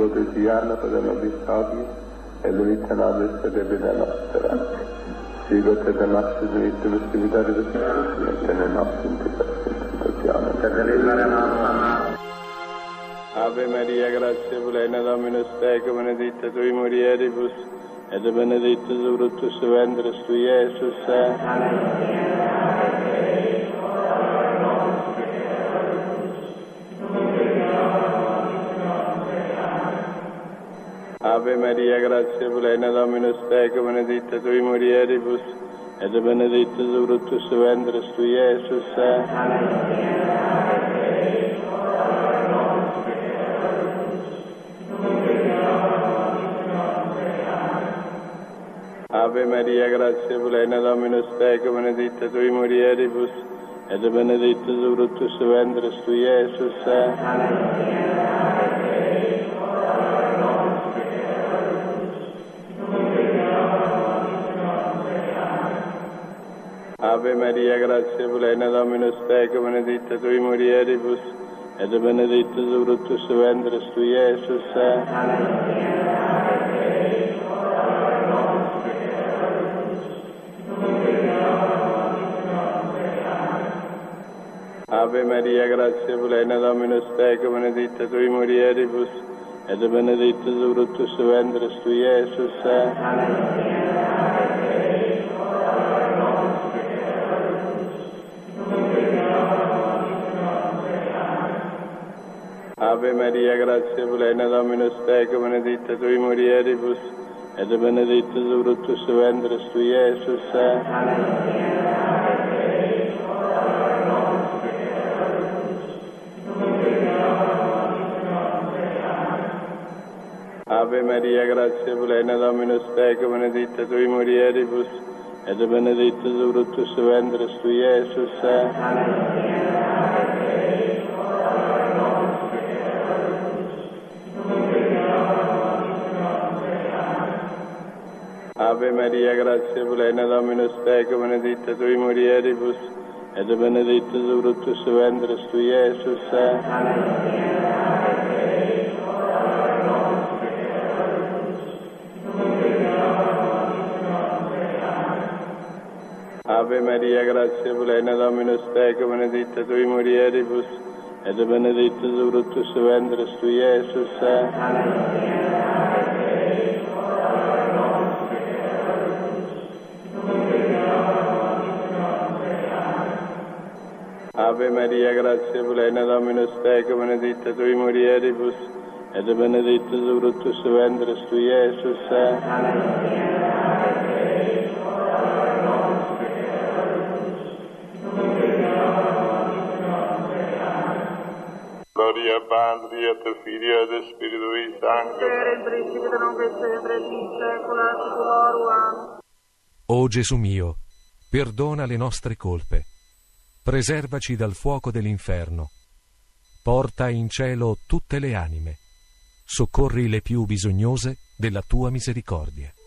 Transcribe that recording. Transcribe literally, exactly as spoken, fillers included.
Siana per la bisogni e l'unità e della nostra. Sigote da nostra diritta festività di Cristo, nel nostro interpretazione. Ave Maria, grazia plena, Dominus tecum, benedicta tui mulieribus, et benedictus fructus ventris tui, Iesus. Ave Maria, grazia plena, Dominus tecum, benedicta tui mulieribus, et benedictus fructus ventris tui, Iesus. Ave Maria, grazia plena, Dominus tecum, benedicta tui mulieribus, et benedictus fructus ventris tui, Iesus. Ave Maria, grazia plena, Dominus tecum, benedicta tui mulieribus, et benedictus fructus ventris tui, Iesus. Ave Maria, grazia plena, Dominus tecum, benedicta tui mulieribus, et benedictus fructus ventris tui, Iesus. Ave Maria, grazia plena, Dominus tecum, benedicta tui mulieribus, et benedictus fructus ventris tui, Iesus. Ave Maria, grazia plena, Dominus tecum, benedicta tui mulieribus, et benedictus fructus ventris tui, Iesus. Ave Maria, grazia plena, Dominus tecum, benedicta tui mulieribus, et benedictus fructus ventris tui, Iesus. Ave Maria, grazia plena, Dominus tecum, benedicta tui mulieribus, et benedictus fructus ventris tui, Iesus. Ave Maria, grazia plena, Dominus tecum, benedicta tui mulieribus, et benedictus fructus ventris tui, Iesus. Gloria a Patri, et Filio, et Spiritui Sancto. Per il principio non è sempre in secula seculorum. O Gesù mio, perdona le nostre colpe, preservaci dal fuoco dell'inferno, porta in cielo tutte le anime, soccorri le più bisognose della tua misericordia.